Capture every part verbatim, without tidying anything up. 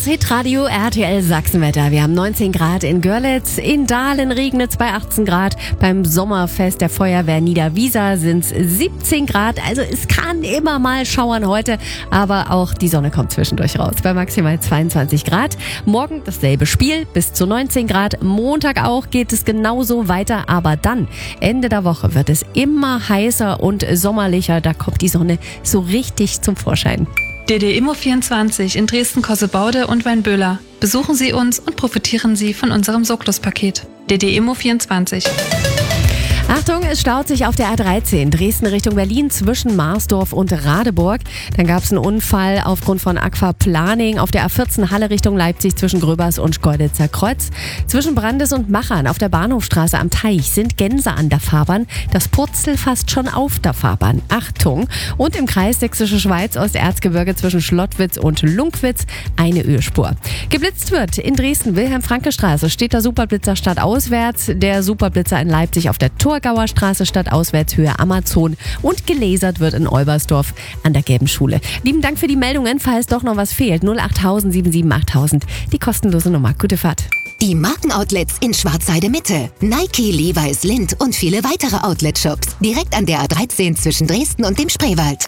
Das Hitradio R T L Sachsenwetter. Wir haben neunzehn Grad in Görlitz, in Dahlen regnet es bei achtzehn Grad. Beim Sommerfest der Feuerwehr Niederwiesa sind es siebzehn Grad. Also es kann immer mal schauern heute, aber auch die Sonne kommt zwischendurch raus. Bei maximal zweiundzwanzig Grad. Morgen dasselbe Spiel, bis zu neunzehn Grad. Montag auch geht es genauso weiter, aber dann, Ende der Woche, wird es immer heißer und sommerlicher. Da kommt die Sonne so richtig zum Vorschein. D D Immo vierundzwanzig in Dresden-Kossebaude und Weinböhler. Besuchen Sie uns und profitieren Sie von unserem Soklos-Paket. D D Immo vierundzwanzig. Achtung, es staut sich auf der A dreizehn, Dresden Richtung Berlin zwischen Marsdorf und Radeburg. Dann gab es einen Unfall aufgrund von Aquaplaning auf der A vierzehn Halle Richtung Leipzig zwischen Gröbers und Schkeuditzer Kreuz. Zwischen Brandes und Machern auf der Bahnhofstraße am Teich sind Gänse an der Fahrbahn. Das Purzel fast schon auf der Fahrbahn. Achtung! Und im Kreis Sächsische Schweiz Osterzgebirge zwischen Schlottwitz und Lunkwitz eine Ölspur. Geblitzt wird in Dresden Wilhelm-Franke-Straße, steht der Superblitzer stadtauswärts, der Superblitzer in Leipzig auf der Torgauer Straße stadtauswärts Höhe Amazon und gelasert wird in Olbersdorf an der Gelben Schule. Lieben Dank für die Meldungen, falls doch noch was fehlt. null acht null null sieben sieben acht null null null, die kostenlose Nummer. Gute Fahrt. Die Markenoutlets in Schwarzheide Mitte. Nike, Levi's, Lindt und viele weitere Outlet-Shops. Direkt an der A dreizehn zwischen Dresden und dem Spreewald.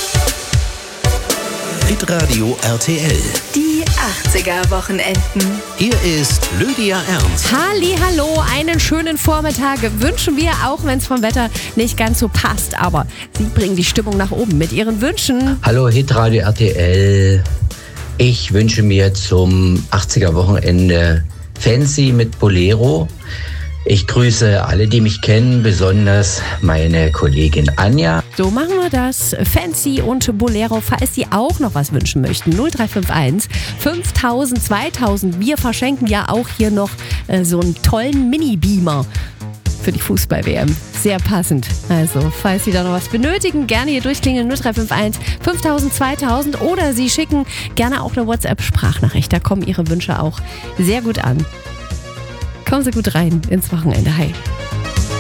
Hitradio R T L. Die achtziger-Wochenenden. Hier ist Lydia Ernst. Halli, hallo, einen schönen Vormittag wünschen wir, auch wenn es vom Wetter nicht ganz so passt. Aber Sie bringen die Stimmung nach oben mit Ihren Wünschen. Hallo Hitradio R T L. Ich wünsche mir zum achtziger-Wochenende Fancy mit Bolero. Ich grüße alle, die mich kennen, besonders meine Kollegin Anja. So machen wir das. Fancy und Bolero, falls Sie auch noch was wünschen möchten. null drei fünf eins fünftausend zweitausend. Wir verschenken ja auch hier noch äh, so einen tollen Mini-Beamer für die Fußball-W M. Sehr passend. Also, falls Sie da noch was benötigen, gerne hier durchklingeln null drei fünf eins fünftausend zweitausend oder Sie schicken gerne auch eine WhatsApp-Sprachnachricht. Da kommen Ihre Wünsche auch sehr gut an. Kommen Sie gut rein ins Wochenende. Hi.